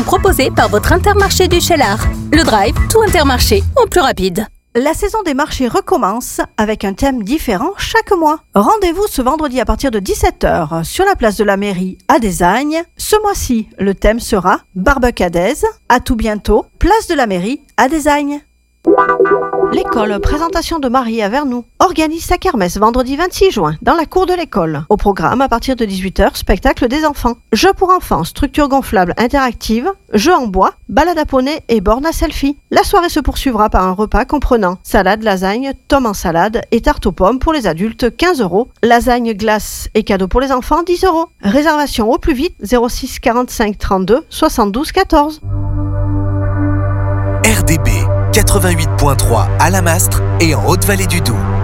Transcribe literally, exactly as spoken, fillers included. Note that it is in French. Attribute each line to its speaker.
Speaker 1: proposé par votre Intermarché du Cheylard. Le Drive, tout Intermarché, en plus rapide.
Speaker 2: La saison des marchés recommence avec un thème différent chaque mois. Rendez-vous ce vendredi à partir de dix-sept heures sur la place de la mairie à Desagnes. Ce mois-ci, le thème sera Barbecue à Des. À tout bientôt, place de la mairie à Desagnes. L'école Présentation de Marie à Vernoux organise sa kermesse vendredi vingt-six juin dans la cour de l'école. Au programme, à partir de dix-huit heures, spectacle des enfants. Jeux pour enfants, structure gonflable interactive, jeux en bois, balade à poney et borne à selfie. La soirée se poursuivra par un repas comprenant salade, lasagne, tome en salade et tarte aux pommes pour les adultes quinze euros. Lasagne, glace et cadeaux pour les enfants dix euros. Réservation au plus vite zéro six quarante-cinq trente-deux soixante-douze quatorze.
Speaker 3: R D B quatre-vingt-huit point trois à Lamastre et en Haute-Vallée du Doubs.